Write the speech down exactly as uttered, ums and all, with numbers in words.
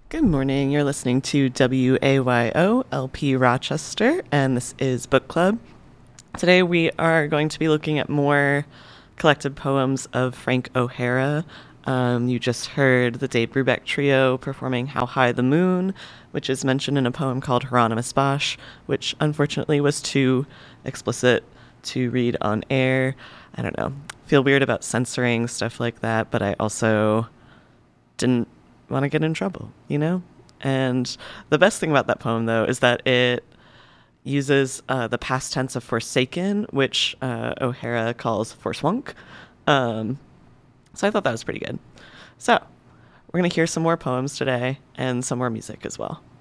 Good morning. You're listening to W A Y O L P Rochester, and this is Book Club. Today we are going to be looking at more collected poems of Frank O'Hara. Um, you just heard the Dave Brubeck Trio performing How High the Moon, which is mentioned in a poem called Hieronymus Bosch, which unfortunately was too explicit to read on air. I don't know. Feel weird about censoring stuff like that, but I also didn't want to get in trouble, you know? And the best thing about that poem, though, is that it uses uh, the past tense of forsaken, which uh, O'Hara calls forswunk. Um, so I thought that was pretty good. So we're going to hear some more poems today and some more music as well.